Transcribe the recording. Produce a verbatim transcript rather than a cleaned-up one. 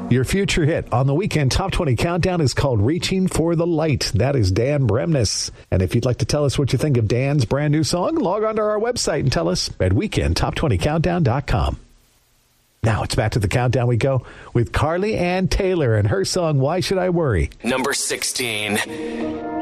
Your future hit on the Weekend Top twenty Countdown is called Reaching for the Light. That is Dan Bremnes. And if you'd like to tell us what you think of Dan's brand new song, log on to our website and tell us at weekend top twenty countdown dot com. Now it's back to the countdown we go with Carly Ann Taylor and her song, Why Should I Worry? Number sixteen.